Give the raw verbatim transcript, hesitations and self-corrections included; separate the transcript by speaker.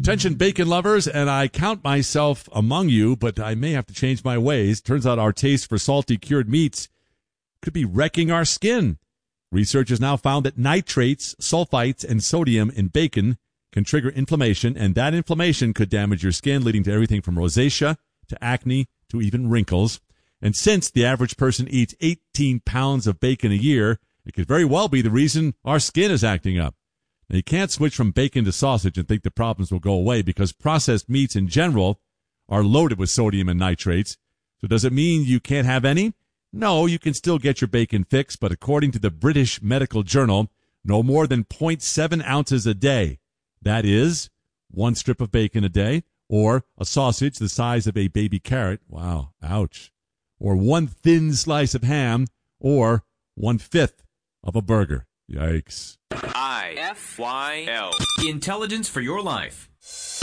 Speaker 1: Attention bacon lovers, and I count myself among you, but I may have to change my ways. Turns out our taste for salty cured meats could be wrecking our skin. Research has now found that nitrates, sulfites, and sodium in bacon can trigger inflammation, and that inflammation could damage your skin, leading to everything from rosacea to acne to even wrinkles. And since the average person eats eighteen pounds of bacon a year, it could very well be the reason our skin is acting up. Now, you can't switch from bacon to sausage and think the problems will go away, because processed meats in general are loaded with sodium and nitrates. So does it mean you can't have any? No, you can still get your bacon fix, but according to the British Medical Journal, no more than zero point seven ounces a day. That is one strip of bacon a day, or a sausage the size of a baby carrot. Wow, ouch. Or one thin slice of ham, or one-fifth of a burger. Yikes.
Speaker 2: I F Y L. Intelligence for your life.